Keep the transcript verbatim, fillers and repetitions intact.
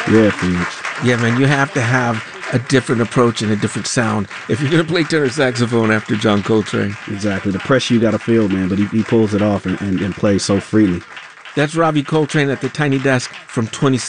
Yeah, Phoenix. Yeah, man, you have to have a different approach and a different sound if you're going to play tenor saxophone after John Coltrane. Exactly. The pressure you got to feel, man, but he, he pulls it off and, and, and plays so freely. That's Ravi Coltrane at the Tiny Desk from twenty